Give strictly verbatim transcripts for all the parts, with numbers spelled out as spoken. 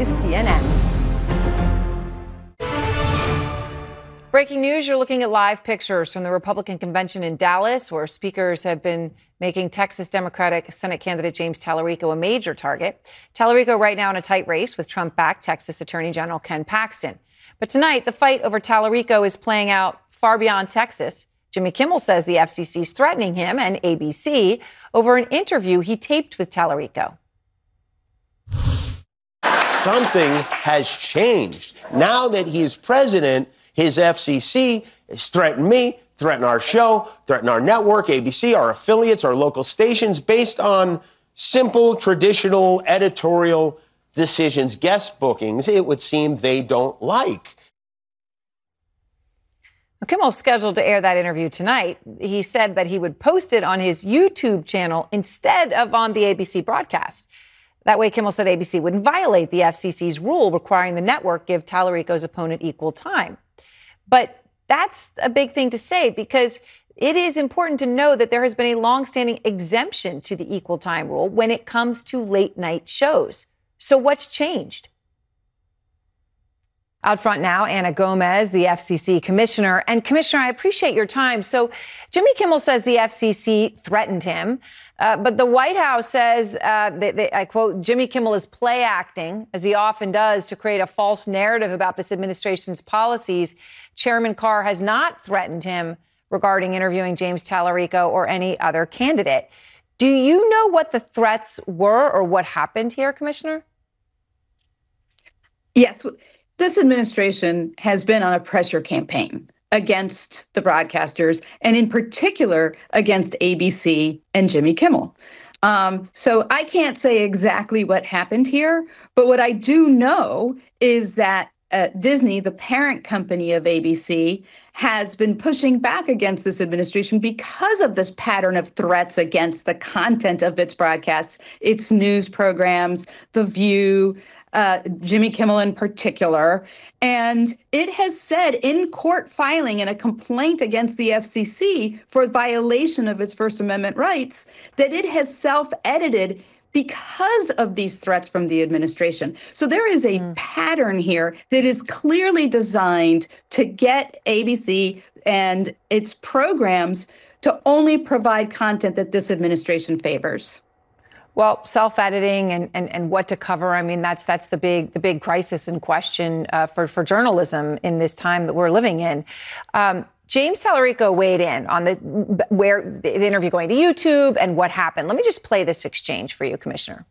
is C N N. Breaking news, you're looking at live pictures from the Republican convention in Dallas, where speakers have been making Texas Democratic Senate candidate James Tallarico a major target. Tallarico right now in a tight race with Trump-backed Texas Attorney General Ken Paxton. But tonight, the fight over Tallarico is playing out far beyond Texas. Jimmy Kimmel says the F C C is threatening him and A B C over an interview he taped with Tallarico. Something has changed. Now that he is president, his F C C has threatened me, threatened our show, threatened our network, A B C, our affiliates, our local stations, based on simple, traditional editorial decisions, guest bookings, it would seem they don't like. Kimmel's scheduled to air that interview tonight. He said that he would post it on his YouTube channel instead of on the A B C broadcast. That way, Kimmel said A B C wouldn't violate the F C C's rule requiring the network give Tallarico's opponent equal time. But that's a big thing to say, because it is important to know that there has been a longstanding exemption to the equal time rule when it comes to late night shows. So what's changed? Out front now, Anna Gomez, the F C C commissioner. And Commissioner, I appreciate your time. So Jimmy Kimmel says the F C C threatened him, uh, but the White House says, uh, they, they, I quote, Jimmy Kimmel is play acting, as he often does, to create a false narrative about this administration's policies. Chairman Carr has not threatened him regarding interviewing James Tallarico or any other candidate. Do you know what the threats were or what happened here, Commissioner? Yes. This administration has been on a pressure campaign against the broadcasters, and in particular against A B C and Jimmy Kimmel. Um, so I can't say exactly what happened here, but what I do know is that uh, Disney, the parent company of A B C, has been pushing back against this administration because of this pattern of threats against the content of its broadcasts, its news programs, The View, Uh, Jimmy Kimmel in particular. And it has said in court filing in a complaint against the F C C for violation of its First Amendment rights that it has self-edited because of these threats from the administration. So there is a mm. pattern here that is clearly designed to get A B C and its programs to only provide content that this administration favors. Well, self-editing and, and, and what to cover. I mean, that's that's the big the big crisis in question uh, for, for journalism in this time that we're living in. Um, James Tallarico weighed in on the where the interview going to YouTube and what happened. Let me just play this exchange for you, Commissioner.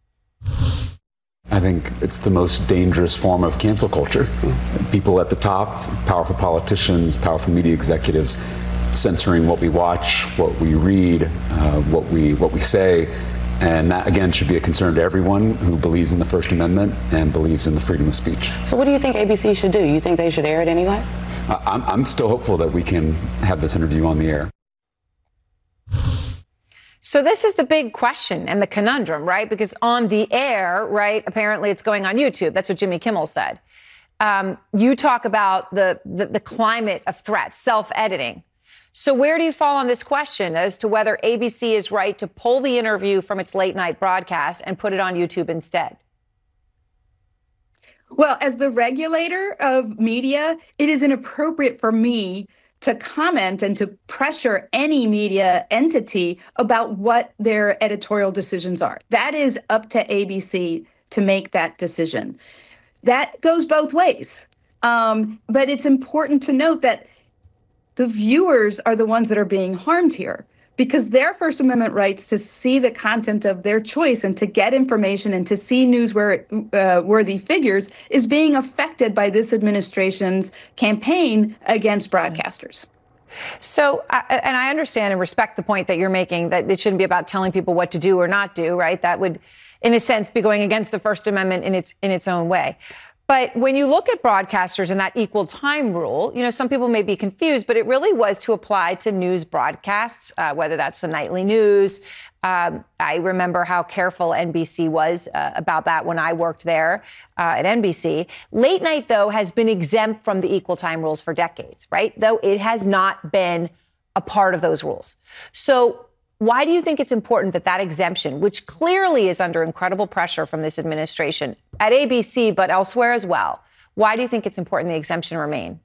I think it's the most dangerous form of cancel culture. People at the top, powerful politicians, powerful media executives, censoring what we watch, what we read, uh, what we what we say. And that, again, should be a concern to everyone who believes in the First Amendment and believes in the freedom of speech. So what do you think A B C should do? You think they should air it anyway? Uh, I'm, I'm still hopeful that we can have this interview on the air. So this is the big question and the conundrum, right? Because on the air, right, apparently it's going on YouTube. That's what Jimmy Kimmel said. Um, you talk about the, the, the climate of threats, self-editing. So where do you fall on this question as to whether A B C is right to pull the interview from its late night broadcast and put it on YouTube instead? Well, as the regulator of media, it is inappropriate for me to comment and to pressure any media entity about what their editorial decisions are. That is up to A B C to make that decision. That goes both ways. Um, but it's important to note that the viewers are the ones that are being harmed here, because their First Amendment rights to see the content of their choice and to get information and to see newsworthy uh, figures is being affected by this administration's campaign against broadcasters. So, uh, and I understand and respect the point that you're making, that it shouldn't be about telling people what to do or not do, right? That would, in a sense, be going against the First Amendment in its in its own way. But when you look at broadcasters and that equal time rule, you know, some people may be confused, but it really was to apply to news broadcasts, uh, whether that's the nightly news. Um, I remember how careful N B C was uh, about that when I worked there uh, at N B C. Late night, though, has been exempt from the equal time rules for decades, right? Though it has not been a part of those rules. So Why do you think it's important that that exemption, which clearly is under incredible pressure from this administration at A B C, but elsewhere as well, why do you think it's important the exemption remain?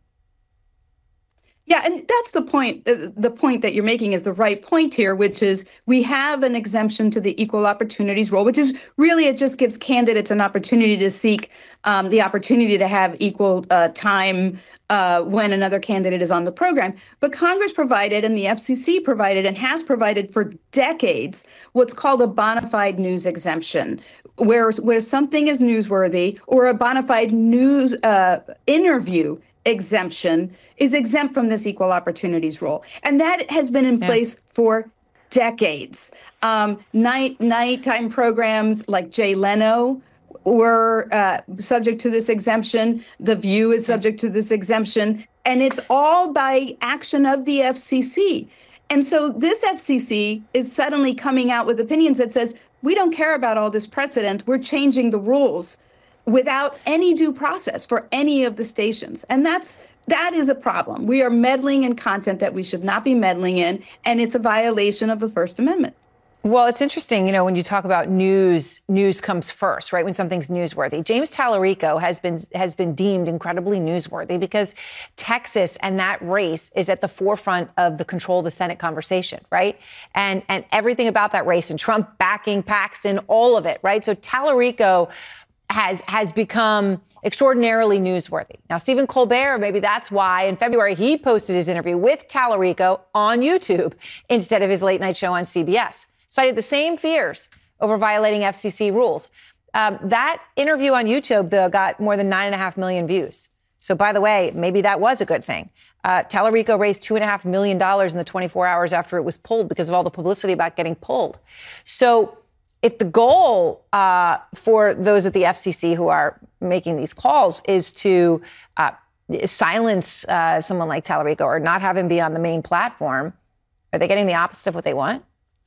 Yeah, and that's the point. Uh, the point that you're making is the right point here, which is we have an exemption to the equal opportunities rule, which is really, it just gives candidates an opportunity to seek um, the opportunity to have equal uh, time uh, when another candidate is on the program. But Congress provided, and the F C C provided, and has provided for decades, what's called a bona fide news exemption, where, where something is newsworthy or a bona fide news uh, interview exemption is exempt from this equal opportunities rule. And that has been in yeah. place for decades. Um, night nighttime programs like Jay Leno were uh, subject to this exemption. The View is subject to this exemption. And it's all by action of the F C C. And so this F C C is suddenly coming out with opinions that says, we don't care about all this precedent. We're changing the rules without any due process for any of the stations. And that's that is a problem. We are meddling in content that we should not be meddling in, and it's a violation of the First Amendment. Well, it's interesting, you know, when you talk about news, news comes first, right? When something's newsworthy. James Tallarico has been has been deemed incredibly newsworthy because Texas and that race is at the forefront of the control of the Senate conversation, right? And and everything about that race and Trump backing Paxton, all of it, right? So Tallarico has has become extraordinarily newsworthy. Now, Stephen Colbert, maybe that's why in February he posted his interview with Tallarico on YouTube instead of his late night show on C B S. Cited the same fears over violating F C C rules. Um, that interview on YouTube, though, got more than nine and a half million views. So, by the way, maybe that was a good thing. Uh, Tallarico raised two and a half million dollars in the twenty-four hours after it was pulled because of all the publicity about getting pulled. So, if the goal uh, for those at the F C C who are making these calls is to uh, silence uh, someone like Tallarico or not have him be on the main platform, are they getting the opposite of what they want?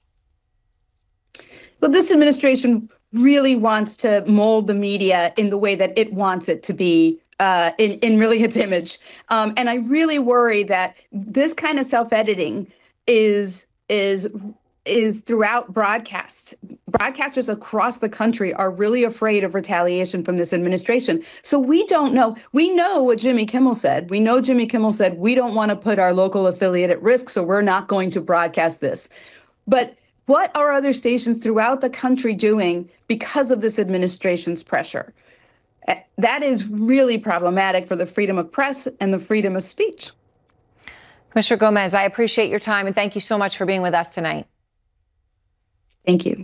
Well, this administration really wants to mold the media in the way that it wants it to be, uh, in, in really its image. Um, and I really worry that this kind of self-editing is is is throughout broadcast. Broadcasters across the country are really afraid of retaliation from this administration. So we don't know. We know what Jimmy Kimmel said. We know Jimmy Kimmel said, we don't want to put our local affiliate at risk, so we're not going to broadcast this. But what are other stations throughout the country doing because of this administration's pressure? That is really problematic for the freedom of press and the freedom of speech. Commissioner Gomez, I appreciate your time, and thank you so much for being with us tonight. Thank you.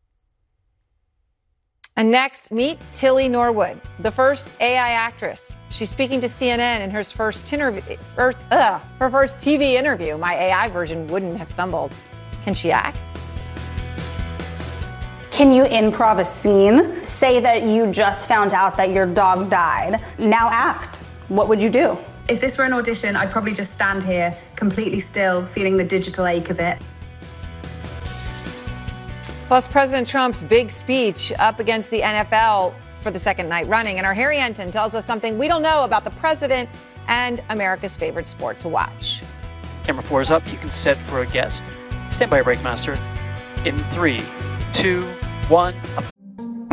And next, meet Tilly Norwood, the first A I actress. She's speaking to C N N in her first, interview, her, uh, her first T V interview. My A I version wouldn't have stumbled. Can she act? Can you improv a scene? Say that you just found out that your dog died. Now act. What would you do? If this were an audition, I'd probably just stand here completely still, feeling the digital ache of it. Plus, President Trump's big speech up against the N F L for the second night running. And our Harry Enton tells us something we don't know about the president and America's favorite sport to watch. Camera four is up. You can set for a guest. Stand by, Breakmaster. In three, two, one.